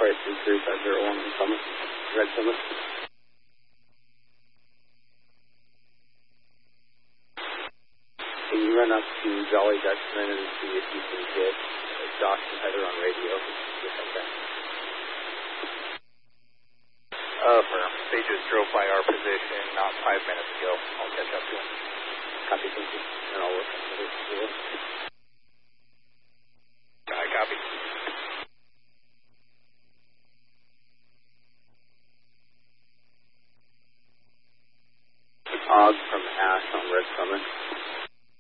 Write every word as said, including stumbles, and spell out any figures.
Flight three three five zero one on Summit, Red Summit. Can you run up to Jolly Dutchman and see if you can get Josh and Heather on radio? Okay. Uh, firm. They just drove by our position not five minutes ago. I'll catch up to them. Copy, thank you. And I'll work on it. I copy. Og from Ash on Red Summit.